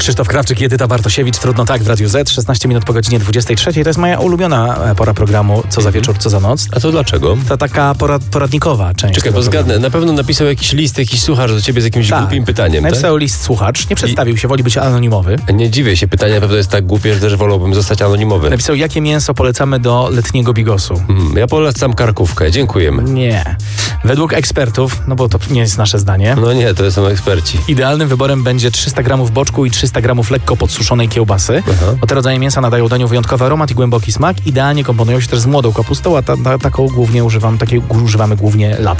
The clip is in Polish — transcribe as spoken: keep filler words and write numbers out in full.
Krzysztof Krawczyk i Edyta Bartosiewicz. Trudno tak w Radiu Z. szesnaście minut po godzinie dwudziestej trzeciej. To jest moja ulubiona pora programu Co za wieczór, co za noc. A to dlaczego? To taka porad, poradnikowa część. Czekaj, bo zgadnę. Na pewno napisał jakiś list, jakiś słuchacz do ciebie z jakimś tak. głupim pytaniem, Napisał tak? list słuchacz. Nie przedstawił się, woli być anonimowy. Nie dziwię się. Pytanie na pewno jest tak głupie, że też wolałbym zostać anonimowy. Napisał, jakie mięso polecamy do letniego bigosu. Hmm, ja polecam karkówkę. Dziękujemy. Nie. Według ekspertów, no bo to nie jest nasze zdanie, No nie, to są eksperci. idealnym wyborem będzie trzysta gramów boczku i trzysta gramów lekko podsuszonej kiełbasy. Aha. Bo te rodzaje mięsa nadają daniu wyjątkowy aromat i głęboki smak. Idealnie komponują się też z młodą kapustą, a ta, ta, taką głównie używam, takiej używamy głównie latem.